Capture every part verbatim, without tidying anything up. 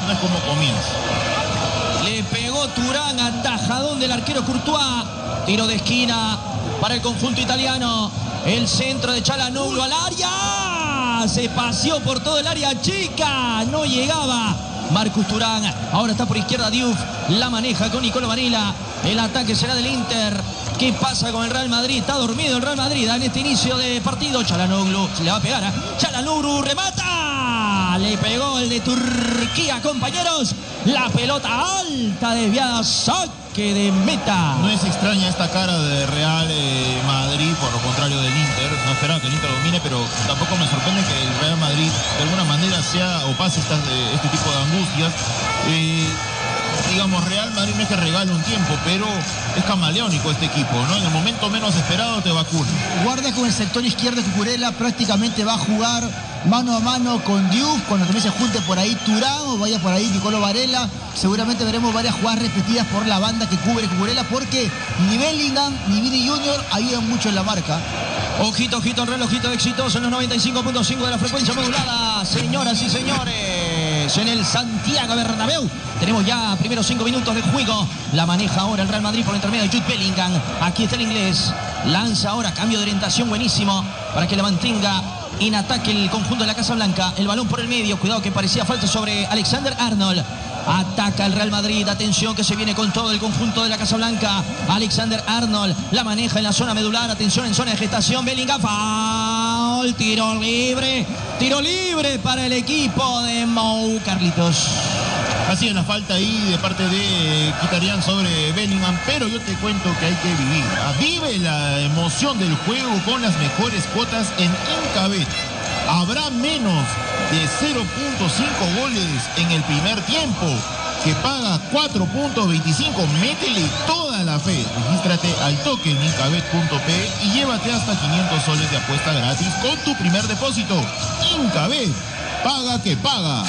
no es como comienza. Le pegó Turán, atajadón del arquero Courtois. Tiro de esquina para el conjunto italiano. El centro de Çalhanoğlu al área. Se paseó por todo el área chica. No llegaba Marcus Thuram. Ahora está por izquierda Diouf. La maneja con Nicolo Varela. El ataque será del Inter. ¿Qué pasa con el Real Madrid? Está dormido el Real Madrid en este inicio de partido. Çalhanoğlu se le va a pegar. ¿eh? Çalhanoğlu remata. Le pegó el de Turquía, compañeros. La pelota alta, desviada, saque de meta. No es extraña esta cara de Real eh, Madrid, por lo contrario del Inter. No esperaba que el Inter domine, pero tampoco me sorprende que el Real Madrid de alguna manera sea o pase estas, eh, este tipo de angustias. Eh, digamos, Real Madrid no es que regale un tiempo, pero es camaleónico este equipo, ¿no? En el momento menos esperado te vacuna. Guarda con el sector izquierdo, Cucurella prácticamente va a jugar mano a mano con Diouf, cuando también se junte por ahí Thuram o vaya por ahí Nicolo Varela. Seguramente veremos varias jugadas repetidas por la banda que cubre Cucurella, porque ni Bellingham ni Vini Junior ayudan mucho en la marca. Ojito, ojito, relojito exitoso en los noventa y cinco punto cinco de la frecuencia modulada. Señoras y señores, en el Santiago Bernabéu tenemos ya primeros cinco minutos de juego. La maneja ahora el Real Madrid por el intermedio de Jude Bellingham. Aquí está el inglés. Lanza ahora, cambio de orientación buenísimo para que la mantenga en ataque el conjunto de la Casa Blanca. El balón por el medio, cuidado que parecía falta sobre Alexander Arnold. Ataca el Real Madrid, atención que se viene con todo el conjunto de la Casa Blanca. Alexander Arnold la maneja en la zona medular, atención en zona de gestación. Bellingham, foul, tiro libre, tiro libre para el equipo de Mou. Carlitos. Así es, la falta ahí de parte de Mkhitaryan sobre Bellingham, pero yo te cuento que hay que vivir. Vive la emoción del juego con las mejores cuotas en Incabet. Habrá menos de cero punto cinco goles en el primer tiempo, que paga cuatro punto veinticinco. Métele toda la fe. Regístrate al toque en incabet punto pe y llévate hasta quinientos soles de apuesta gratis con tu primer depósito. Incabet, paga que paga.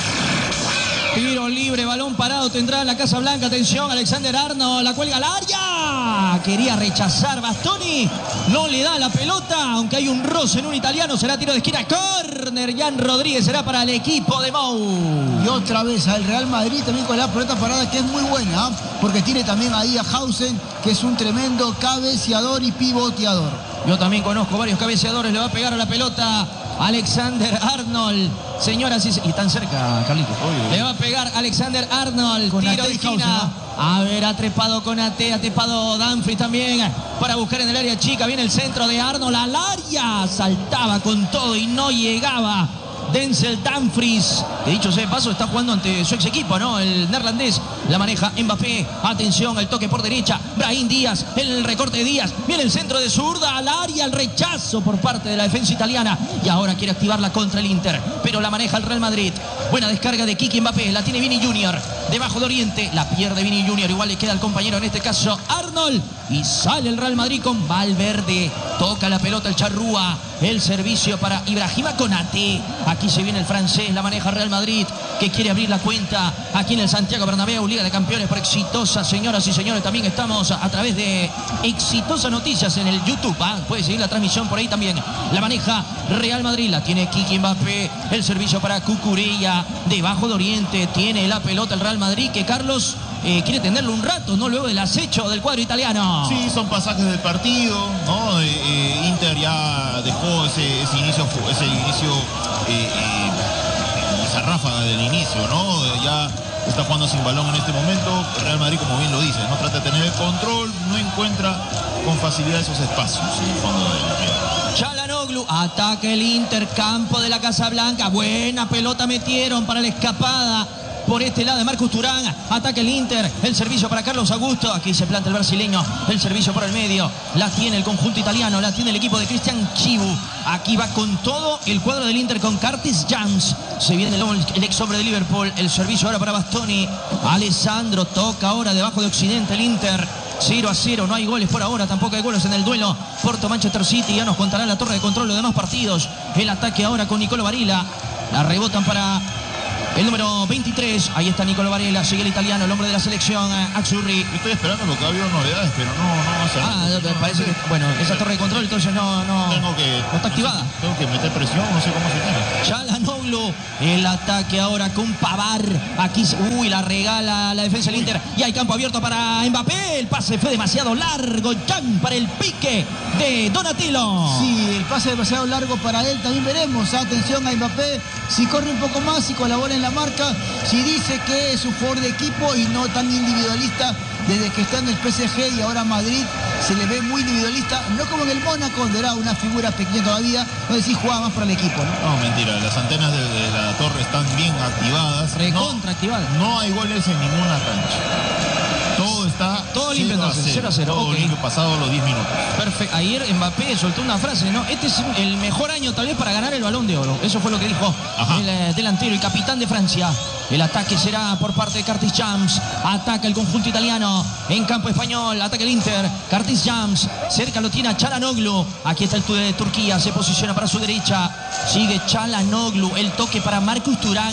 Tiro libre, balón parado, tendrá la Casa Blanca. Atención, Alexander Arnold, la cuelga al área. Quería rechazar Bastoni, no le da la pelota, aunque hay un roce en un italiano. Será tiro de esquina, córner. Jan Rodríguez será para el equipo de Mou. Y otra vez al Real Madrid también con la pelota parada, que es muy buena, ¿eh? Porque tiene también ahí a Hausen, que es un tremendo cabeceador y pivoteador. Yo también conozco varios cabeceadores. Le va a pegar a la pelota Alexander Arnold. Señoras y, y tan cerca, Carlitos. Oye, le va a pegar Alexander Arnold. Con tiro de esquina. A ver, ha trepado con Ate, ha trepado Dumfries también para buscar en el área chica. Viene el centro de Arnold al área. Saltaba con todo y no llegaba Denzel Dumfries, que dicho sea de paso está jugando ante su ex equipo, ¿no? El neerlandés. La maneja Mbappé. Atención, el toque por derecha. Brahim Díaz, el recorte de Díaz. Viene el centro de zurda al área, el rechazo por parte de la defensa italiana. Y ahora quiere activarla contra el Inter, pero la maneja el Real Madrid. Buena descarga de Kiki Mbappé. La tiene Vini Junior. Debajo de Oriente. La pierde Vini Junior. Igual le queda al compañero, en este caso Arnold. Y sale el Real Madrid con Valverde. Toca la pelota el Charrúa. El servicio para Ibrahima Konate. Aquí se viene el francés. La maneja Real Madrid, que quiere abrir la cuenta aquí en el Santiago Bernabéu. Liga de Campeones por Exitosa. Señoras y señores, también estamos a, a través de Exitosa Noticias en el YouTube. ¿ah? Puede seguir la transmisión por ahí también. La maneja Real Madrid. La tiene Kiki Mbappé. El servicio para Cucurella. Debajo de Oriente. Tiene la pelota el Real Madrid, que Carlos eh, quiere tenerlo un rato, ¿no? Luego del acecho del cuadro italiano. Sí, son pasajes del partido, ¿no? Eh, eh, Inter ya dejó ese, ese inicio, ese inicio eh, eh, esa ráfaga del inicio, ¿no? Eh, ya está jugando sin balón en este momento. Real Madrid, como bien lo dice, no trata de tener el control, no encuentra con facilidad esos espacios en el fondo del campo. Çalhanoğlu, ataca el Inter, campo de la Casa Blanca. Buena pelota metieron para la escapada por este lado de Marcus Thuram. Ataca el Inter, el servicio para Carlos Augusto. Aquí se planta el brasileño, el servicio por el medio. La tiene el conjunto italiano, la tiene el equipo de Cristian Chivu. Aquí va con todo el cuadro del Inter con Curtis Jones. Se viene el, el ex hombre de Liverpool. El servicio ahora para Bastoni. Alessandro toca ahora debajo de Occidente el Inter. cero a cero, no hay goles por ahora, tampoco hay goles en el duelo Porto-Manchester City. Ya nos contará la torre de control los demás partidos. El ataque ahora con Nicolo Varela. La rebotan para el número veintitrés. Ahí está Nicolo Varela, sigue el italiano, el hombre de la selección, Azzurri. Estoy esperando porque ha habido novedades, pero no, no va a ser. Ah, no, parece que, bueno, esa torre de control entonces no, no, tengo que, no está activada. Tengo que meter presión, no sé cómo se tiene. Çalhanoğlu Çalhanoğlu. El ataque ahora con Pavard. Aquí, uy, la regala la defensa del Inter. Y hay campo abierto para Mbappé. El pase fue demasiado largo. Jan para el pique de Donatello. Sí, el pase demasiado largo para él. También veremos. Atención a Mbappé. Si corre un poco más, si colabora en la marca. Si dice que es un jugador de equipo y no tan individualista. Desde que está en el P S G y ahora Madrid, se le ve muy individualista, no como en el Mónaco, donde era una figura pequeña todavía, donde sí jugaba más para el equipo, ¿no? No, mentira, las antenas de, de la torre están bien activadas. Recontra activadas. No, no hay goles en ninguna cancha. Todo está todo limpio entonces, cero a cero. Todo Okay. limpio pasado los diez minutos. Perfecto. Ayer Mbappé soltó una frase, ¿no? Este es el mejor año tal vez para ganar el Balón de Oro. Eso fue lo que dijo Ajá. el eh, delantero y capitán de Francia. El ataque será por parte de Curtis James. Ataca el conjunto italiano en campo español. Ataca el Inter. Curtis James. Cerca lo tiene a Çalhanoğlu. Aquí está el de Turquía. Se posiciona para su derecha. Sigue Çalhanoğlu. El toque para Marcus Thuram.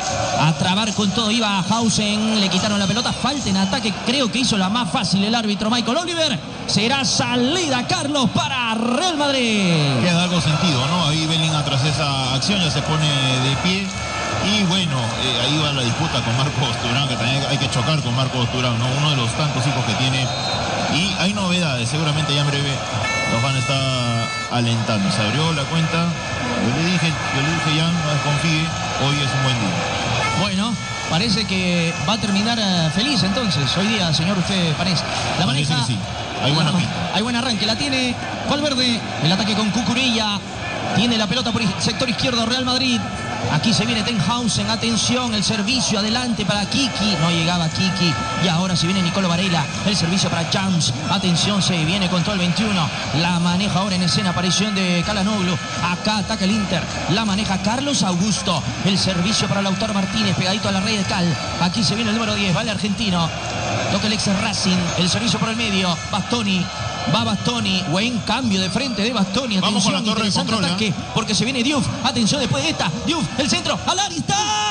A trabar con todo iba Hausen. Le quitaron la pelota. Falta en ataque. Creo que hizo la más fácil el árbitro Michael Oliver. Será salida, Carlos, para Real Madrid. Queda algo sentido, ¿no? Ahí Bellingham tras esa acción ya se pone de pie. Y bueno, eh, ahí va la disputa con Marcos Thuram, que también hay que chocar con Marcos Thuram, ¿no? Uno de los tantos hijos que tiene. Y hay novedades, seguramente ya en breve los van a estar alentando. Se abrió la cuenta. Yo le dije, yo le dije ya, no desconfíe, hoy es un buen día. Bueno, parece que va a terminar uh, feliz entonces, hoy día, señor usted Panés. La maneja. Sí, hay buena pinta. Hay buen arranque, la tiene Valverde, el ataque con Cucurella. Tiene la pelota por el sector izquierdo Real Madrid. Aquí se viene Tenhausen, atención, el servicio adelante para Kiki, no llegaba Kiki, y ahora se viene Nicolo Varela, el servicio para James, atención, se viene con todo el veintiuno, la maneja ahora en escena, aparición de Çalhanoğlu, acá ataca el Inter, la maneja Carlos Augusto, el servicio para Lautaro Martínez, pegadito a la red de Cal, aquí se viene el número diez, vale argentino, toca el ex Racing, el servicio por el medio, Bastoni. Va Bastoni, buen cambio de frente de Bastoni. Atención, vamos con la torre de control, ataque, ¿eh? Porque se viene Diouf. Atención después de esta. Diouf, el centro, al área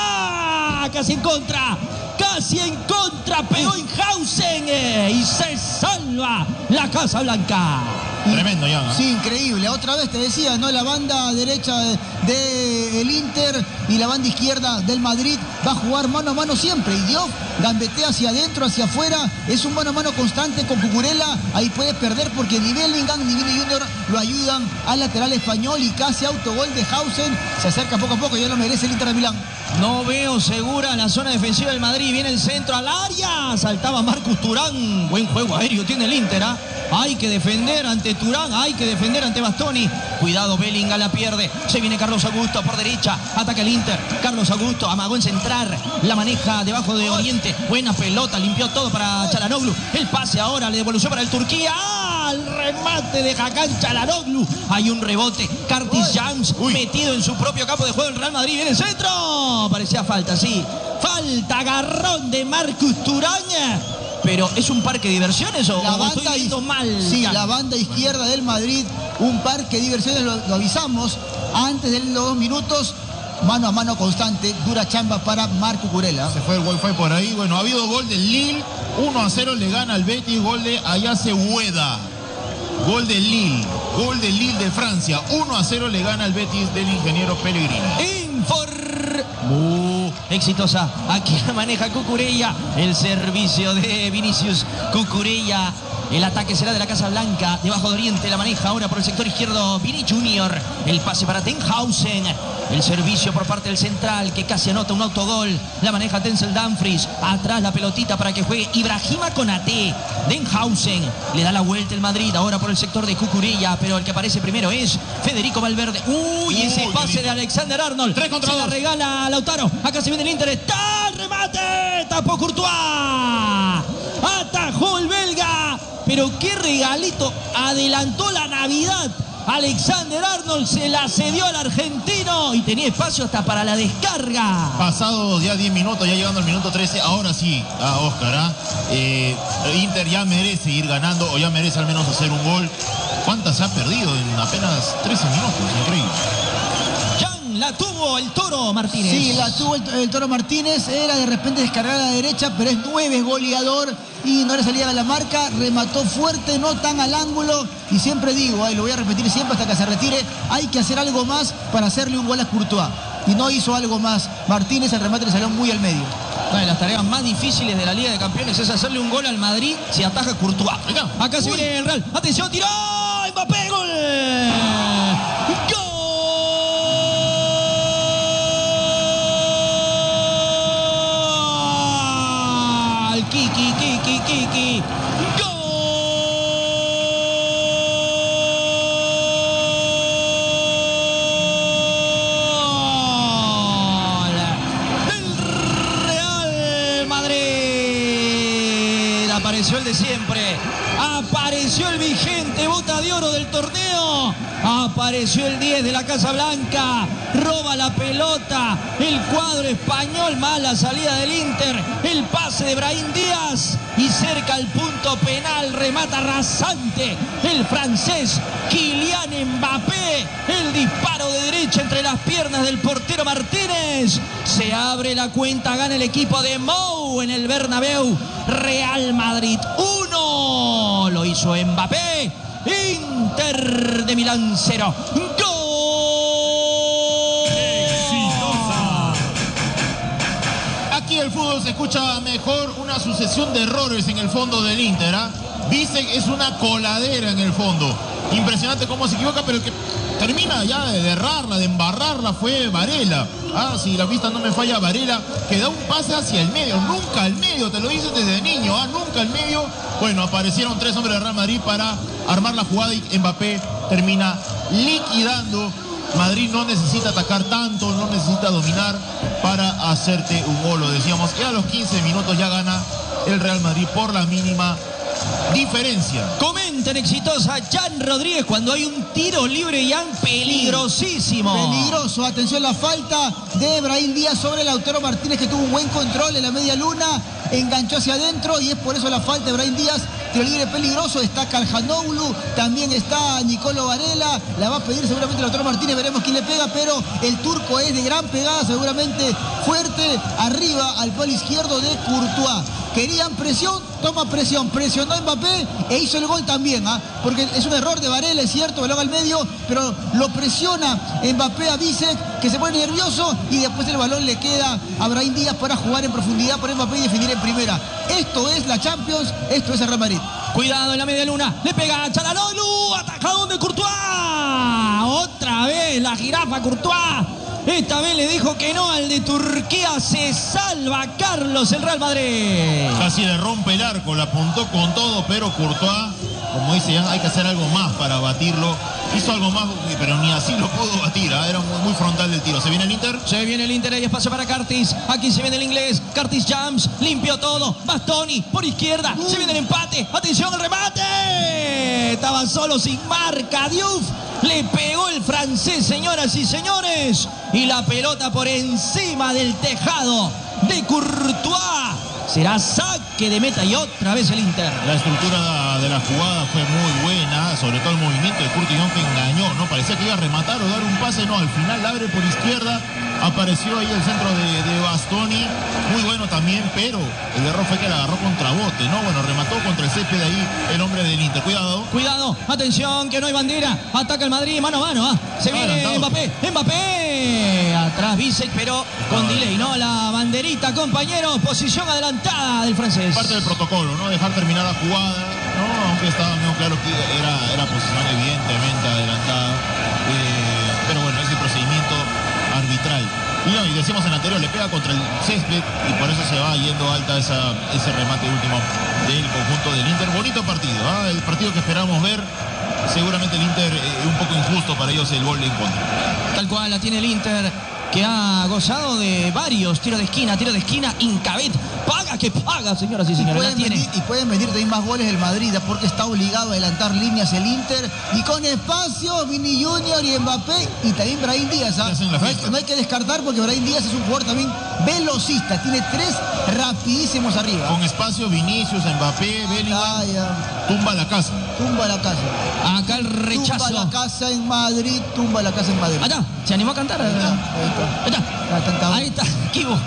está. Casi en contra. Casi en contra. Pegó Tenhausen eh, y se salva la Casa Blanca. Tremendo ya, ¿no? Sí, increíble. Otra vez te decía, ¿no? La banda derecha del de, de Inter y la banda izquierda del Madrid va a jugar mano a mano siempre. Y Diouf gambetea hacia adentro, hacia afuera. Es un mano a mano constante con Cucurella. Ahí puede perder porque ni Bellingham ni Vini Junior lo ayudan al lateral español. Y casi autogol de Hausen. Se acerca poco a poco, ya lo merece el Inter de Milán. No veo segura la zona defensiva del Madrid. Viene el centro al área. Saltaba Marcus Thuram. Buen juego aéreo tiene el Inter, ¿ah? ¿eh? Hay que defender ante Thuram, hay que defender ante Bastoni. Cuidado, Bellingham la pierde. Se viene Carlos Augusto por derecha. Ataca el Inter. Carlos Augusto amagó en centrar. La maneja debajo de Oriente. Buena pelota, limpió todo para Çalhanoğlu. El pase ahora, le devolución para el Turquía. ¡Ah! El remate de Hakan Çalhanoğlu. Hay un rebote. Curtis James metido en su propio campo de juego. El Real Madrid viene el centro. Parecía falta, sí. Falta, agarrón de Marcus Thuram. Pero ¿es un parque de diversiones o, la o banda estoy viendo mal? Sí, la banda izquierda del Madrid, un parque de diversiones, lo, lo avisamos antes de los dos minutos, mano a mano constante, dura chamba para Marc Cucurella. Se fue el wifi por ahí. Bueno, ha habido gol del Lille, uno a cero le gana al Betis, gol de Ayase Ueda. Gol del Lille, gol del Lille de Francia, uno a cero le gana al Betis del ingeniero Pellegrini. Infor... Uh, exitosa. Aquí la maneja Cucurella. El servicio de Vinicius Cucurella. El ataque será de la Casa Blanca. Debajo de Oriente la maneja ahora por el sector izquierdo Vini Junior. El pase para Tenhausen. El servicio por parte del central que casi anota un autogol. La maneja Denzel Dumfries. Atrás la pelotita para que juegue Ibrahima Konaté. Tenhausen. Le da la vuelta el Madrid ahora por el sector de Cucurella. Pero el que aparece primero es Federico Valverde. Uy, Uy ese pase de Alexander Arnold. Tres contra Se dos. la regala a Lautaro. Acá se viene el Inter. ¡Está el remate! Tapó Courtois. Atajó el belga. Pero qué regalito. Adelantó la Navidad. Alexander Arnold se la cedió al argentino y tenía espacio hasta para la descarga. Pasados ya diez minutos, ya llegando al minuto trece, ahora sí, a Oscar, ¿ah? eh, Inter ya merece ir ganando o ya merece al menos hacer un gol. ¿Cuántas se ha perdido en apenas trece minutos? Increíble. La tuvo el Toro Martínez. Sí, la tuvo el, el Toro Martínez. Era de repente descargar a la derecha, pero es nueve, goleador y no le salía de la marca. Remató fuerte, no tan al ángulo. Y siempre digo, ay, lo voy a repetir siempre hasta que se retire, hay que hacer algo más para hacerle un gol a Courtois. y no hizo algo más. Martínez, el remate le salió muy al medio. Una de las tareas más difíciles de la Liga de Campeones es hacerle un gol al Madrid si ataja Courtois. Acá se viene el Real. Atención, tiró. Mbappé, gol. Gol. Kiki, Kiki, Kiki. Gol. Apareció el de siempre, apareció el vigente bota de oro del torneo, apareció el diez de la Casa Blanca, roba la pelota, el cuadro español, mala salida del Inter, el pase de Brahim Díaz y cerca al punto penal, remata rasante el francés Kylian Mbappé, el disparo de derecha entre las piernas del portero Martínez, se abre la cuenta, gana el equipo de Mou en el Bernabéu. Real Madrid uno, lo hizo Mbappé, Inter de Milán cero. ¡Gol! ¡Exitosa! Aquí el fútbol se escucha mejor, una sucesión de errores en el fondo del Inter. ¿eh? Bissek es una coladera en el fondo. Impresionante cómo se equivoca, pero el que termina ya de errarla, de embarrarla fue Varela. Ah, si la vista no me falla, Varela, que da un pase hacia el medio, nunca al medio, te lo dices desde niño, ah, nunca al medio. Bueno, aparecieron tres hombres de Real Madrid para armar la jugada y Mbappé termina liquidando. Madrid no necesita atacar tanto, no necesita dominar para hacerte un gol, lo decíamos. Y a los quince minutos ya gana el Real Madrid por la mínima diferencia. Comenten exitosa Jan Rodríguez cuando hay un tiro libre, Jan, peligrosísimo. Peligroso, atención, la falta de Brahim Díaz sobre Lautaro Martínez, que tuvo un buen control en la media luna, enganchó hacia adentro y es por eso la falta de Brahim Díaz. Tiro libre peligroso, está Calhanoglu, también está Nicolo Varela, la va a pedir seguramente Lautaro Martínez, veremos quién le pega, pero el turco es de gran pegada, seguramente fuerte, arriba al palo izquierdo de Courtois. Querían presión, toma presión, presionó a Mbappé e hizo el gol también, ¿ah? Porque es un error de Varela, es cierto, balón al medio, pero lo presiona Mbappé a Bissek, que se pone nervioso y después el balón le queda a Brahim Díaz para jugar en profundidad por Mbappé y definir en primera. Esto es la Champions, esto es el Real Madrid. Cuidado en la media luna, le pega a Çalhanoğlu, atajadón de Courtois, otra vez la jirafa Courtois. Esta vez le dijo que no al de Turquía. Se salva Carlos el Real Madrid. Casi le rompe el arco, la apuntó con todo, pero Courtois, como dice, hay que hacer algo más para batirlo. Hizo algo más, pero ni así lo pudo batir. ¿eh? Era muy, muy frontal del tiro. ¿Se viene el Inter? Se viene el Inter, hay espacio para Curtis. Aquí se viene el inglés. Curtis Jams, limpió todo. Bastoni por izquierda. Uh. Se viene el empate. Atención al remate. Estaba solo sin marca. Diouf. Le pegó el francés, señoras y señores. Y la pelota por encima del tejado de Courtois. Será saque de meta y otra vez el Inter. La estructura de la jugada fue muy buena, sobre todo el movimiento de Curtis Young, que engañó, ¿no? Parecía que iba a rematar o dar un pase, no, al final abre por izquierda, apareció ahí el centro de, de Bastoni, muy bueno también, pero el error fue que la agarró contra bote, ¿no? Bueno, remató contra el césped ahí el hombre del Inter, cuidado. Cuidado, atención, que no hay bandera, ataca el Madrid, mano a mano, ¿ah? Se viene adelantado. Mbappé, Mbappé, atrás Bissek, pero con no, delay, ¿no? La banderita, compañeros, posición adelantada del francés. Parte del protocolo, ¿no? Dejar terminar la jugada, ¿no? Aunque estaba muy claro que era, era posición evidentemente adelantada, eh, pero bueno, es el procedimiento arbitral. Y, no, y decíamos en anterior, le pega contra el césped y por eso se va yendo alta esa, ese remate último del conjunto del Inter. Bonito partido, ¿eh? El partido que esperamos ver. Seguramente el Inter, eh, un poco injusto para ellos el gol en contra. Tal cual la tiene el Inter, que ha gozado de varios tiros de esquina, tiro de esquina, Incabet, paga que paga, señoras y señores. Y pueden, la tiene. Medir, y pueden medir también más goles el Madrid, porque está obligado a adelantar líneas el Inter, y con espacio, Vini Junior y Mbappé, y también Brahim Díaz. ¿ah? No, hay, no hay que descartar, porque Brahim Díaz es un jugador también velocista, tiene tres rapidísimos arriba. Con espacio, Vinicius, Mbappé, Bellingham, tumba la casa. Tumba la casa. Acá el rechazo. Tumba la casa en Madrid, tumba la casa en Madrid. Allá, se animó a cantar. Ahí está. Ahí está, ahí está, Kibo.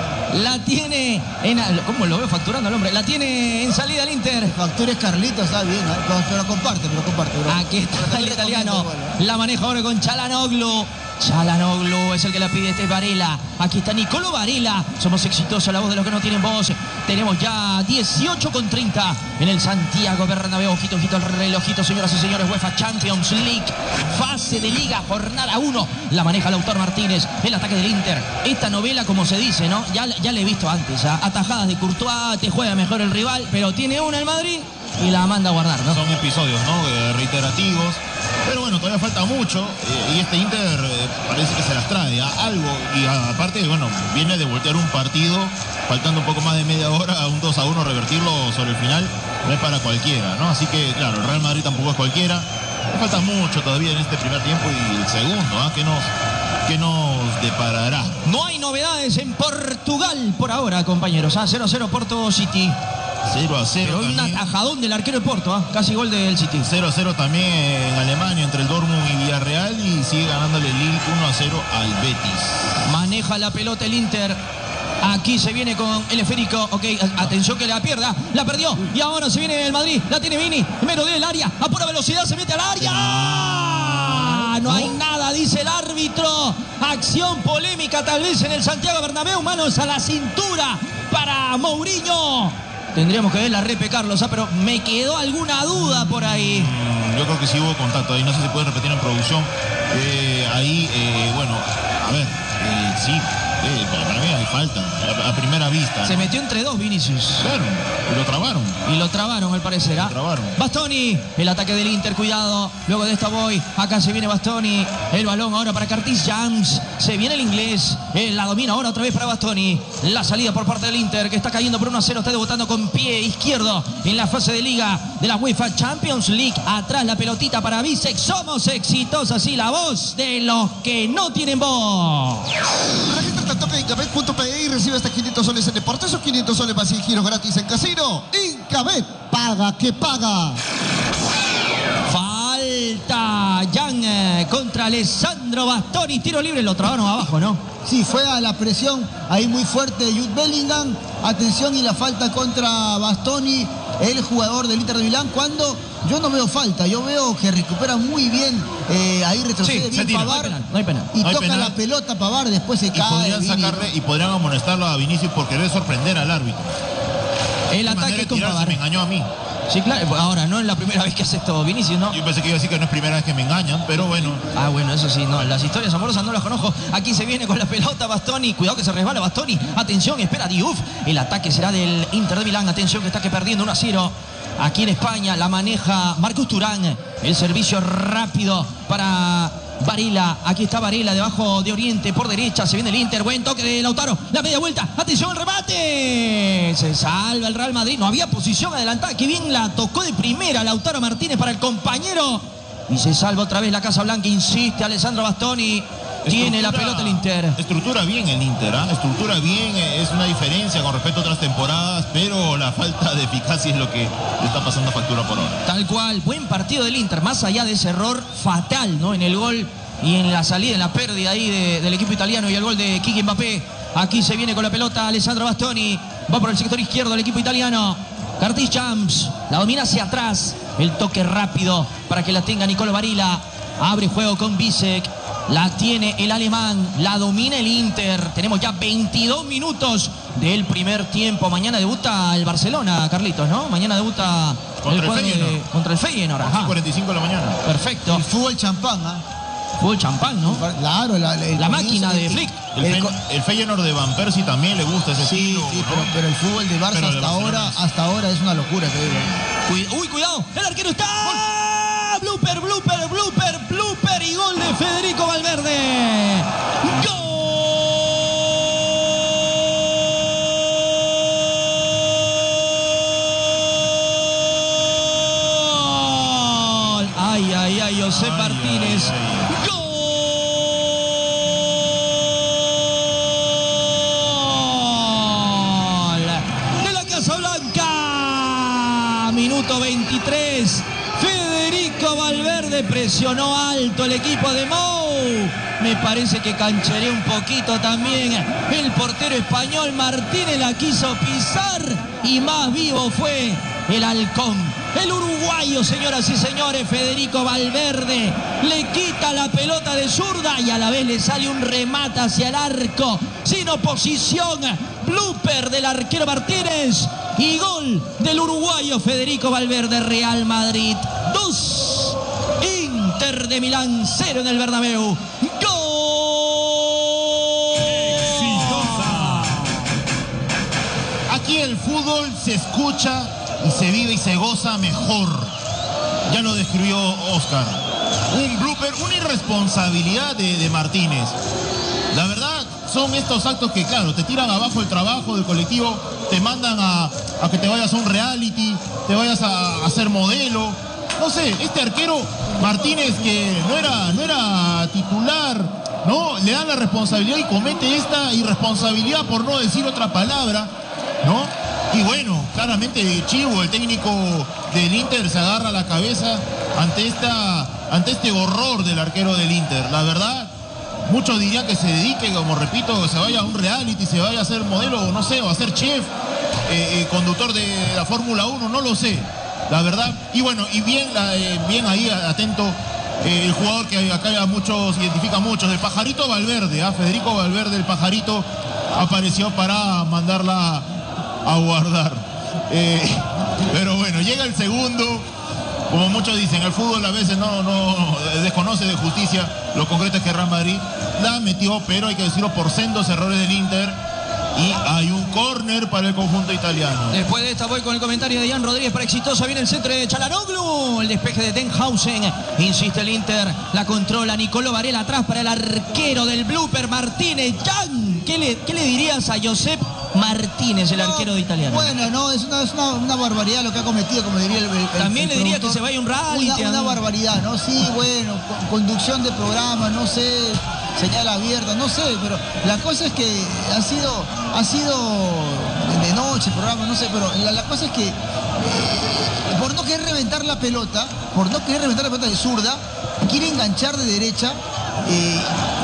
La tiene en... ¿Cómo lo veo facturando el hombre? La tiene en salida el Inter. Factura es Carlitos, está bien, ¿eh? pero comparte, pero comparte. Bro. Aquí está el italiano. La maneja ahora con Çalhanoğlu. Çalhanoğlu es el que la pide, este es Varela. Aquí está Nicolo Varela. Somos exitosos, la voz de los que no tienen voz. Tenemos ya dieciocho con treinta en el Santiago Bernabéu. Ojito, ojito el relojito, señoras y señores. UEFA Champions League, fase de liga, jornada uno. La maneja Lautaro Martínez, el ataque del Inter. Esta novela, como se dice, ¿no? Ya, ya la he visto antes. ¿Ah? Atajadas de Courtois, te juega mejor el rival, pero tiene una el Madrid y la manda a guardar, ¿no? Son episodios, ¿no? Eh, reiterativos. Pero bueno, todavía falta mucho eh, y este Inter eh, parece que se las trae a algo. Y a, aparte, bueno, viene de voltear un partido, faltando un poco más de media hora, a un dos a uno, revertirlo sobre el final, no es para cualquiera, ¿no? Así que, claro, el Real Madrid tampoco es cualquiera. Falta mucho todavía en este primer tiempo y el segundo, ¿eh? ¿Qué nos, qué nos deparará? No hay novedades en Portugal por ahora, compañeros. ¿Ah? cero a cero Porto City. cero a cero. Pero un atajadón del arquero de Porto, ¿eh? Casi gol del City. cero a cero también en Alemania entre el Dortmund y Villarreal y sigue ganándole el Lille uno a cero al Betis. Maneja la pelota el Inter. Aquí se viene con el esférico. Ok, atención que la pierda. La perdió. Y ahora se viene el Madrid. La tiene Vini. Menos del área. A pura velocidad se mete al área. No hay nada, dice el árbitro. Acción polémica tal vez en el Santiago Bernabéu. Manos a la cintura para Mourinho. Tendríamos que ver la repe, Carlos, ¿ah? Pero me quedó alguna duda por ahí. Mm, yo creo que sí hubo contacto ahí. No sé si puede repetir en producción. Eh, ahí, eh, bueno, a ver, eh, sí. Eh, para mí hay falta, a, a primera vista. Se ¿no? metió entre dos Vinicius. Claro, y lo trabaron. Y lo trabaron, al parecer. ¿Ah? Lo trabaron. Bastoni, el ataque del Inter, cuidado. Luego de esta voy, acá se viene Bastoni. El balón ahora para Curtis James. Se viene el inglés. Él la domina ahora otra vez para Bastoni. La salida por parte del Inter, que está cayendo por uno a cero. Está debutando con pie izquierdo en la fase de liga de la UEFA Champions League. Atrás la pelotita para Bisek. Somos exitosos y la voz de los que no tienen voz. Regístrate a tope Incabet punto pe y recibe hasta quinientos soles en deportes o quinientos soles más y giros gratis en casino. Incabet, paga que paga. Falta Jan eh, contra Alessandro Bastoni. Tiro libre, lo trabaron abajo, ¿no? Sí, fue a la presión ahí muy fuerte de Jude Bellingham. Atención, y la falta contra Bastoni, el jugador del Inter de Milán, cuando yo no veo falta, yo veo que recupera muy bien, eh, ahí retrocede Sí, bien tira, Pavard, no hay penal, no hay penal. y No hay toca penal. la pelota Pavard, después se Y cae. podrían Vini, sacarle y podrían amonestarlo a Vinicius por querer sorprender al árbitro. El De manera ataque de con tirarse, me Pavard. engañó a mí. Sí, claro. Ahora, no es la primera vez que hace esto Vinicius, ¿no? Yo pensé que iba a decir que no es primera vez que me engañan, pero bueno. Ah, bueno, eso sí, no. Las historias amorosas no las conozco. Aquí se viene con la pelota Bastoni. Cuidado que se resbala Bastoni. Atención, espera Diouf. El ataque será del Inter de Milán. Atención que está que perdiendo uno a cero. Aquí en España la maneja Marcus Thuram. El servicio rápido para Varela. Aquí está Varela debajo de Oriente por derecha. Se viene el Inter. Buen toque de Lautaro. La media vuelta. Atención al remate. Se salva el Real Madrid. No había posición adelantada. Que bien la tocó de primera Lautaro Martínez para el compañero. Y se salva otra vez la Casa Blanca. Insiste Alessandro Bastoni. Tiene la pelota el Inter. Estructura bien el Inter, ¿eh? Estructura bien, eh, es una diferencia con respecto a otras temporadas, pero la falta de eficacia es lo que le está pasando factura por ahora. Tal cual, buen partido del Inter, más allá de ese error fatal, ¿no? En el gol y en la salida, en la pérdida ahí de, del equipo italiano y el gol de Kiki Mbappé. Aquí se viene con la pelota Alessandro Bastoni. Va por el sector izquierdo del equipo italiano. Curtis James la domina hacia atrás. El toque rápido para que la tenga Nicolo Varela. Abre juego con Bisek. La tiene el alemán, la domina el Inter. Tenemos ya veintidós minutos del primer tiempo. Mañana debuta el Barcelona, Carlitos, ¿no? Mañana debuta Contra el cuadro de- Feyenoord. contra el Feyenoord. once Ajá. cuarenta y cinco de la mañana. Perfecto. el fútbol champán, ¿ah? Fue el champán, ¿no? Claro, la, el La comienzo- máquina de el- Flick. El, el Fe- co- el Feyenoord de Van Persie también le gusta ese Sí, estilo, sí, ¿no? pero, pero el fútbol de Barça Pero de hasta Barcelona ahora, es- hasta ahora es una locura, te digo. Cuid- Uy, cuidado. El arquero está. Blooper, blooper, blooper, blooper y gol de Federico Valverde. Gol. Ay, ay, ay, José Ay, Martínez. ay, ay. Gol de la Casa Blanca. Minuto veintitrés. Federico Valverde presionó alto el equipo de Mou. Me parece que canchereó un poquito también el portero español. Martínez la quiso pisar y más vivo fue el halcón El uruguayo, señoras y señores, Federico Valverde, le quita la pelota de zurda y a la vez le sale un remate hacia el arco. Sin oposición, blooper del arquero Martínez y gol del uruguayo Federico Valverde. Real Madrid dos, Inter de Milán cero en el Bernabéu. Aquí el fútbol se escucha y se vive y se goza mejor. Ya lo describió Oscar. Un blooper, una irresponsabilidad de, de Martínez. La verdad, son estos actos que, claro, te tiran abajo el trabajo del colectivo, te mandan a, a que te vayas a un reality, te vayas a, a ser modelo. No sé, este arquero Martínez, que no era, no era titular, ¿no? Le dan la responsabilidad y comete esta irresponsabilidad, por no decir otra palabra, ¿no? Y bueno, claramente Chivo, el técnico del Inter, se agarra la cabeza ante, esta, ante este horror del arquero del Inter. La verdad, muchos dirían que se dedique, como repito, se vaya a un reality, se vaya a ser modelo, o no sé, o a ser chef, eh, eh, conductor de la Fórmula uno, no lo sé, la verdad. Y bueno, y bien, eh, bien ahí atento eh, el jugador que acá ya muchos identifican muchos, el Pajarito Valverde, ¿eh? Federico Valverde, el Pajarito, apareció para mandarla a guardar. Eh, pero bueno, llega el segundo. Como muchos dicen, el fútbol a veces no, no desconoce de justicia. Lo concreto es que Real Madrid la metió, pero hay que decirlo, por sendos errores del Inter. Y hay un córner para el conjunto italiano. Después de esta voy con el comentario de Ian Rodríguez para Exitosa. Viene el centro de Çalhanoğlu. El despeje de Denhausen. Insiste el Inter. La controla Nicolo Varela atrás para el arquero del blooper Martínez. Jan, ¿qué le, qué le dirías a Josep Martínez, el no, arquero de italiano? Bueno, no, es una, es una, una barbaridad lo que ha cometido, como diría el, el También el le diría que se vaya un rally. Una, una barbaridad, ¿no? Sí, bueno, conducción de programa, no sé, señal abierta, no sé, pero la cosa es que ha sido, ha sido de noche, programa, no sé, pero la, la cosa es que eh, por no querer reventar la pelota, por no querer reventar la pelota de zurda, quiere enganchar de derecha eh,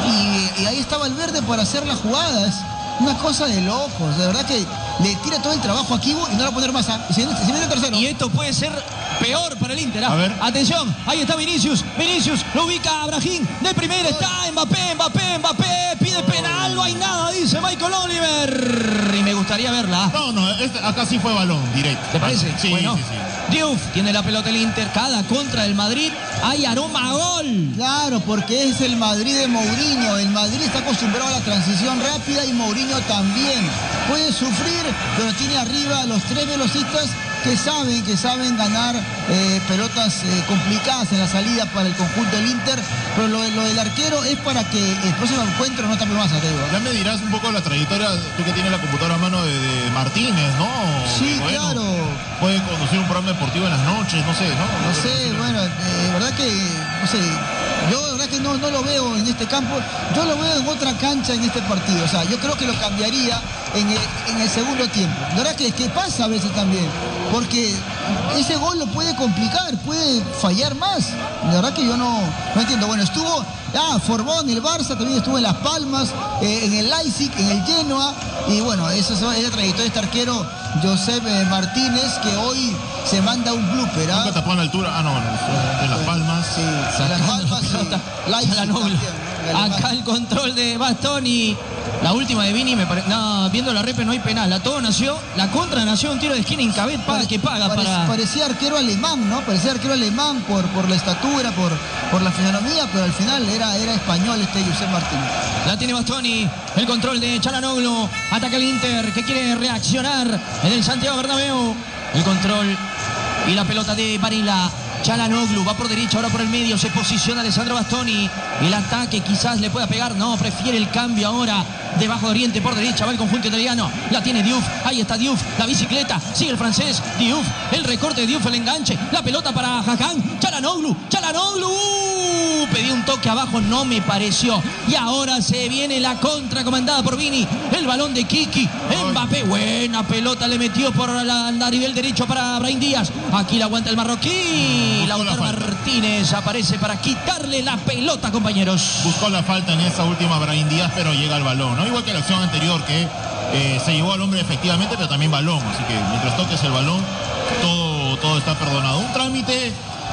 y, y ahí estaba el verde para hacer las jugadas. Una cosa de locos, de verdad que le tira todo el trabajo a Kibu y no lo va a poner más. ¿Ah? Se, se viene el tercero. Y esto puede ser peor para el Inter. ¿Ah? A ver. Atención, ahí está Vinicius. Vinicius lo ubica a Brahim. De primera está Mbappé, Mbappé, Mbappé. Pide penal, no hay nada, dice Michael Oliver. Y me gustaría verla. No, no, este, acá sí fue balón directo. ¿Te parece? Sí, bueno, sí, sí. Diouf tiene la pelota el Inter. Cada contra del Madrid hay aroma a gol. Claro, porque es el Madrid de Mourinho. El Madrid está acostumbrado a la transición rápida y Mourinho también. Puede sufrir, pero tiene arriba a los tres velocistas que saben, que saben ganar eh, pelotas eh, complicadas en la salida para el conjunto del Inter. Pero lo, lo del arquero es para que el próximo encuentro no tape más, te digo. Ya me dirás un poco la trayectoria, tú que tienes la computadora a mano, de, de Martínez, ¿no? Sí, bueno, claro. Puede conducir un programa deportivo en las noches, no sé, ¿no? No sé, bueno, de verdad que, no sé, yo de verdad que no, no lo veo en este campo, yo lo veo en otra cancha en este partido. O sea, yo creo que lo cambiaría en el, en el segundo tiempo. De verdad que, que pasa a veces también, porque ese gol lo puede complicar, puede fallar más. De verdad que yo no, no entiendo. Bueno, estuvo, ah, formó en el Barça, también estuvo en Las Palmas, eh, en el Leipzig, en el Genoa, y bueno, esa es la trayectoria de este arquero Josep eh, Martínez, que hoy se manda un blooper. ¿Ah? Nunca tapó en la altura, ah, no, bueno, en Las Palmas. Sí, en Las Palmas y Leipzig también, ¿no? Acá el control de Bastoni. La última de Vini, me parece. No, viendo la repe no hay penal. La todo nació, la contra nació un tiro de esquina Incabet paga que paga Pare, para. Parecía arquero alemán, ¿no? Parecía arquero alemán por, por la estatura, por, por la fisonomía, pero al final era, era español este Josep Martínez. La tiene Bastoni, el control de Çalhanoğlu. Ataca el Inter, que quiere reaccionar en el Santiago Bernabéu. El control y la pelota de Varela. Çalhanoğlu va por derecha, ahora por el medio, se posiciona Alessandro Bastoni. El ataque quizás le pueda pegar, no, prefiere el cambio ahora. Debajo de Oriente, por derecha, va el conjunto italiano. La tiene Diouf, ahí está Diouf, la bicicleta, sigue el francés, Diouf, el recorte de Diouf, el enganche, la pelota para Hakan, Çalhanoğlu, Çalhanoğlu. Uh, pedí un toque abajo, no me pareció. Y ahora se viene la contra comandada por Vini. El balón de Kiki, Mbappé, buena pelota, le metió por la, a nivel derecho para Brahim Díaz. Aquí la aguanta el marroquí. Lautaro Martínez aparece para quitarle la pelota, compañeros. Buscó la falta en esa última Brahim Díaz, pero llega el balón, ¿no? Igual que la acción anterior, que eh, se llevó al hombre efectivamente, pero también balón. Así que mientras toques el balón, todo todo, todo está perdonado. Un trámite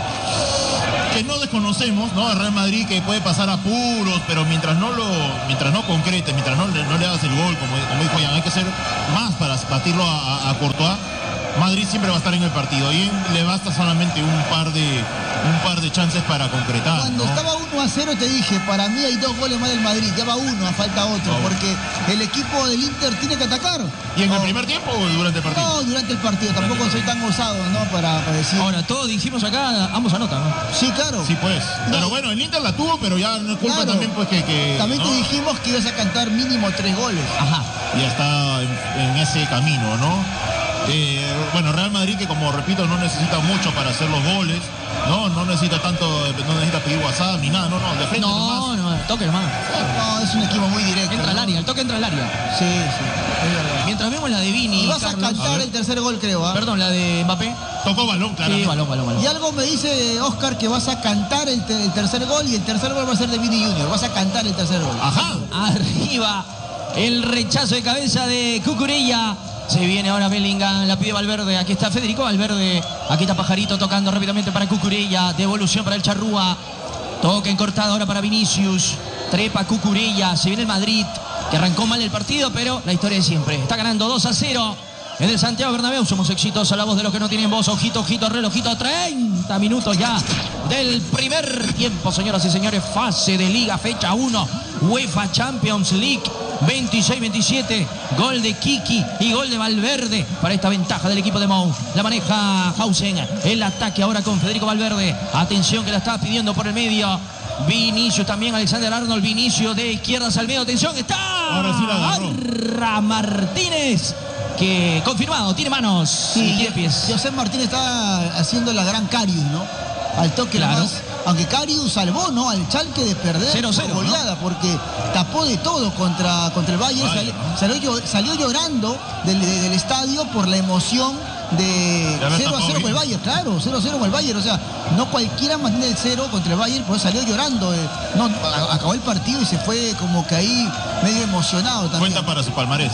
que no desconocemos, ¿no? El Real Madrid que puede pasar apuros, pero mientras no lo, mientras no concrete, mientras no, no le hagas el gol, como, como dijo Jan, hay que hacer más para batirlo a, a Courtois. Madrid siempre va a estar en el partido y le basta solamente un par de un par de chances para concretar. Cuando ¿no? estaba uno a cero te dije, para mí hay dos goles más del Madrid, ya va uno, falta otro, Oh. porque el equipo del Inter tiene que atacar. ¿Y en No, el primer tiempo o durante el partido? No, durante el partido, tampoco soy tan osado, ¿no? Para, para decir. Ahora, todos dijimos acá, ambos anotan, ¿no? Sí, claro. Sí, pues. No. Pero bueno, el Inter la tuvo, pero ya no es culpa Claro. también pues que... que También ¿no? te dijimos que ibas a cantar mínimo tres goles. Ajá. Ya está en, en ese camino, ¿no? Eh, bueno, Real Madrid que como repito no necesita mucho para hacer los goles, no, no necesita tanto, no necesita pedir WhatsApp ni nada, no, no, de frente No, nomás. no, toque nomás. No, es un equipo muy directo. Entra al ¿no? área, el toque entra al área. Sí, sí, es verdad. Mientras vemos la de Vini, Y vas a Carlos. cantar el tercer gol, creo, ¿ah? Perdón, la de Mbappé. Tocó balón, claro. Sí, balón, balón, balón. Y algo me dice Oscar que vas a cantar el, te- el tercer gol y el tercer gol va a ser de Vini Junior. Vas a cantar el tercer gol. Ajá. Arriba, el rechazo de cabeza de Cucurella. Se viene ahora Bellingham, la pide Valverde. Aquí está Federico Valverde. Aquí está Pajarito tocando rápidamente para Cucurella. Devolución para el Charrúa. Toque en cortada ahora para Vinicius. Trepa Cucurella. Se viene el Madrid, que arrancó mal el partido, pero la historia de siempre. Está ganando dos a cero. En el Santiago Bernabéu somos exitosos, la voz de los que no tienen voz. Ojito, ojito, relojito, treinta minutos ya del primer tiempo, señoras y señores. Fase de Liga, fecha uno, UEFA Champions League veintiséis veintisiete. Gol de Kiki y gol de Valverde para esta ventaja del equipo de Mou. La maneja Hausen. El ataque ahora con Federico Valverde. Atención que la está pidiendo por el medio Vinicius, también Alexander Arnold. Vinicius de izquierdas al medio. Atención, está Ahora sí la agarró. Arra Martínez, que confirmado, tiene manos y tiene pies. José Martínez está haciendo la gran Karius, ¿no? Al toque Claro. nomás. Aunque Karius salvó, ¿no? Al Schalke de perder cero por cero, goleada, porque tapó de todo contra, contra el Bayern. Vaya, Salió, ¿no? salió, llo- salió llorando del, de- del estadio por la emoción de De haber cero a tapado cero con el bien. Bayern, claro, cero a cero con el Bayern. O sea, no cualquiera mantiene el cero contra el Bayern, pues salió llorando. eh. No, a- acabó el partido y se fue como que ahí medio emocionado también. Cuenta para su palmarés.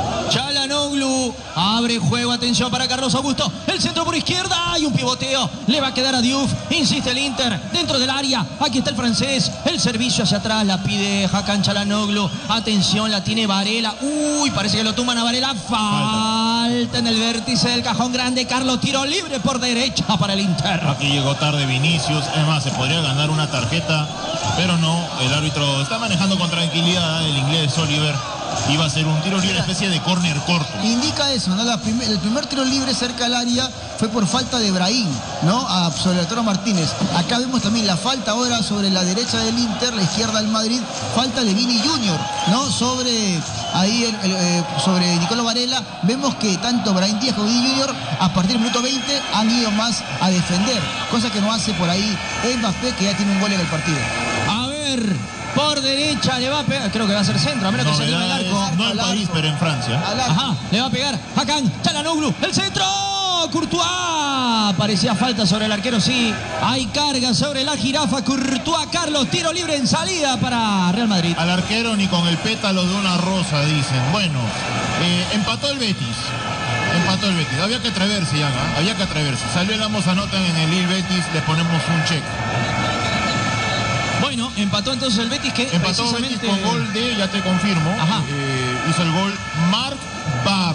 Çalhanoğlu abre juego, atención para Carlos Augusto, el centro por izquierda, hay un pivoteo, le va a quedar a Diouf, insiste el Inter, dentro del área, aquí está el francés, el servicio hacia atrás, la pide Hakan Çalhanoğlu, atención, la tiene Varela, uy, parece que lo tumban a Varela, falta en el vértice del cajón grande, Carlos, tiro libre por derecha para el Inter. Aquí llegó tarde Vinicius, es más, se podría ganar una tarjeta, pero no, el árbitro está manejando con tranquilidad, el inglés Oliver. Iba a ser un tiro libre, especie de córner corto. Indica eso, ¿no? La primer- el primer tiro libre cerca del área fue por falta de Brahim, ¿no? A, sobre Arturo Martínez. Acá vemos también la falta ahora sobre la derecha del Inter, la izquierda del Madrid, falta de Vini Junior, ¿no? Sobre ahí el- el, eh, sobre Nicolás Varela. Vemos que tanto Brahim Díaz como Vini Junior a partir del minuto veinte han ido más a defender, cosa que no hace por ahí Mbappé, que ya tiene un gol en el partido. A ver, por derecha le va a pegar, creo que va a ser centro, a menos que se anime el Novedades, arco. no en al París, arco. pero en Francia. Al arco. Ajá, le va a pegar Hakan Çalhanoğlu, el centro, Courtois, parecía falta sobre el arquero, sí, hay carga sobre la jirafa, Courtois, Carlos, tiro libre en salida para Real Madrid. Al arquero ni con el pétalo de una rosa, dicen. Bueno, eh, empató el Betis. Empató el Betis. Había que atreverse ya, ¿no? Había que atreverse. Salió el Amos anotan en el Lille Betis, le ponemos un check. Bueno, empató entonces el Betis, que Empató precisamente... Betis con gol de, ya te confirmo, Ajá. eh, hizo el gol Marc Barr.